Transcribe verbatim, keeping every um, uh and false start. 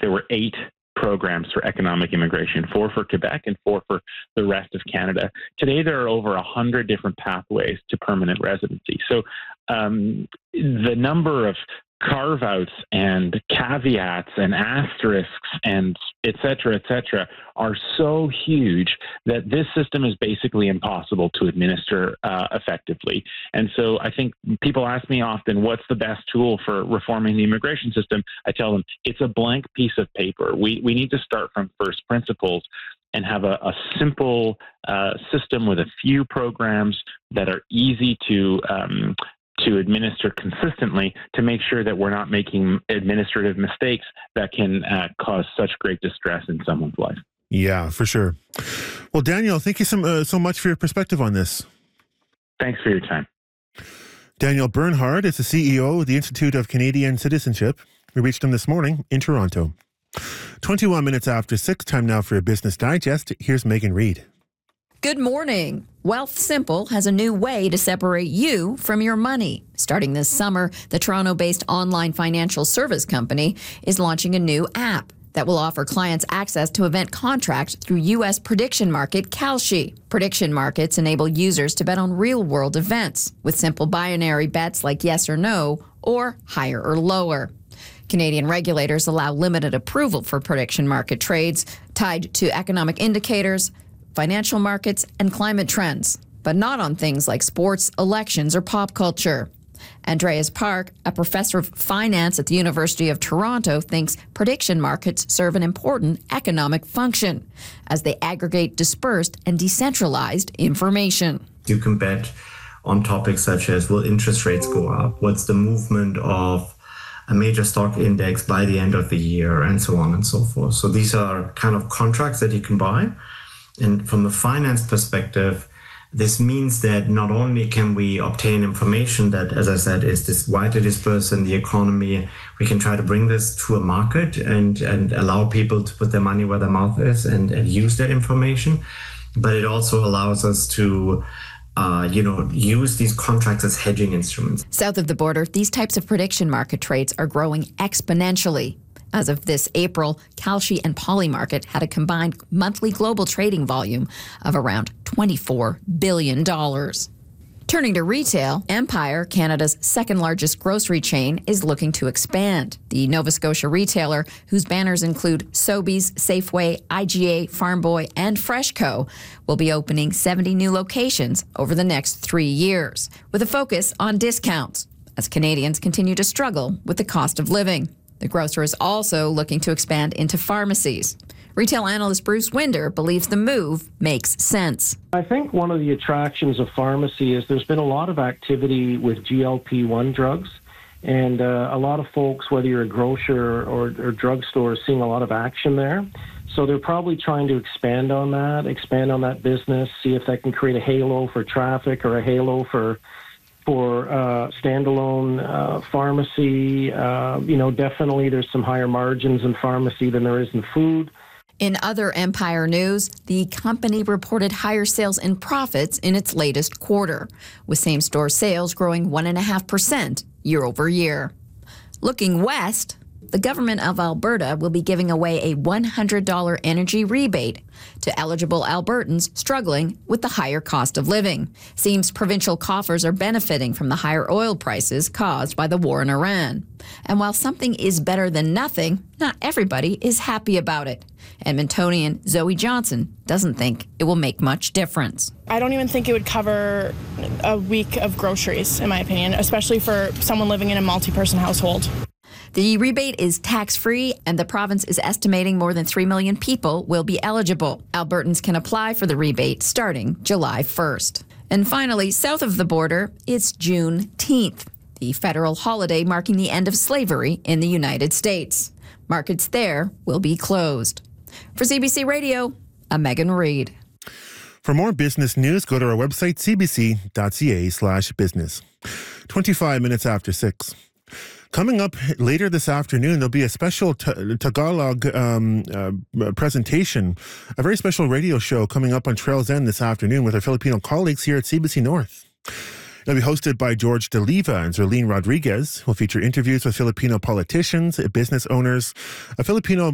there were eight programs for economic immigration, four for Quebec and four for the rest of Canada. Today, there are over one hundred different pathways to permanent residency. So um, the number of carve-outs and caveats and asterisks and et cetera, et cetera, are so huge that this system is basically impossible to administer uh, effectively. And so I think people ask me often, what's the best tool for reforming the immigration system? I tell them it's a blank piece of paper. We, we need to start from first principles and have a, a simple uh, system with a few programs that are easy to um, to administer consistently to make sure that we're not making administrative mistakes that can uh, cause such great distress in someone's life. Yeah, for sure. Well, Daniel, thank you so, uh, so much for your perspective on this. Thanks for your time. Daniel Bernhard is the C E O of the Institute of Canadian Citizenship. We reached him this morning in Toronto. twenty-one minutes after six, time now for a Business Digest. Here's Megan Reid. Good morning. Wealthsimple has a new way to separate you from your money. Starting this summer, the Toronto-based online financial service company is launching a new app that will offer clients access to event contracts through U S prediction market Kalshi. Prediction markets enable users to bet on real-world events with simple binary bets like yes or no or higher or lower. Canadian regulators allow limited approval for prediction market trades tied to economic indicators, financial markets, and climate trends, but not on things like sports, elections, or pop culture. Andreas Park, a professor of finance at the University of Toronto, thinks prediction markets serve an important economic function as they aggregate dispersed and decentralized information. You can bet on topics such as, will interest rates go up? What's the movement of a major stock index by the end of the year, and so on and so forth. So these are kind of contracts that you can buy. And from a finance perspective, this means that not only can we obtain information that, as I said, is this widely dispersed in the economy, we can try to bring this to a market and, and allow people to put their money where their mouth is and, and use that information. But it also allows us to Uh, you know, use these contracts as hedging instruments. South of the border, these types of prediction market trades are growing exponentially. As of this April, Kalshi and Polymarket had a combined monthly global trading volume of around twenty-four billion dollars. Turning to retail, Empire, Canada's second largest grocery chain, is looking to expand. The Nova Scotia retailer, whose banners include Sobeys, Safeway, I G A, Farm Boy, and FreshCo, will be opening seventy new locations over the next three years, with a focus on discounts, as Canadians continue to struggle with the cost of living. The grocer is also looking to expand into pharmacies. Retail analyst Bruce Winder believes the move makes sense. I think one of the attractions of pharmacy is there's been a lot of activity with G L P one drugs, and uh, a lot of folks, whether you're a grocer or, or drugstore, are seeing a lot of action there. So they're probably trying to expand on that, expand on that business, see if that can create a halo for traffic or a halo for for uh, standalone uh, pharmacy. Uh, you know, definitely there's some higher margins in pharmacy than there is in food. In other Empire news, the company reported higher sales and profits in its latest quarter, with same-store sales growing one point five percent year over year. Looking west, the government of Alberta will be giving away a one hundred dollars energy rebate to eligible Albertans struggling with the higher cost of living. Seems provincial coffers are benefiting from the higher oil prices caused by the war in Iran. And while something is better than nothing, not everybody is happy about it. Edmontonian Zoe Johnson doesn't think it will make much difference. I don't even think it would cover a week of groceries, in my opinion, especially for someone living in a multi-person household. The rebate is tax-free, and the province is estimating more than three million people will be eligible. Albertans can apply for the rebate starting July first. And finally, south of the border, it's Juneteenth, the federal holiday marking the end of slavery in the United States. Markets there will be closed. For C B C Radio, I'm Megan Reid. For more business news, go to our website, cbc.ca slash business. twenty-five minutes after six. Coming up later this afternoon, there'll be a special t- Tagalog um, uh, presentation, a very special radio show coming up on Trails End this afternoon with our Filipino colleagues here at C B C North. It'll be hosted by George DeLiva and Zerlene Rodriguez. We'll feature interviews with Filipino politicians, business owners, a Filipino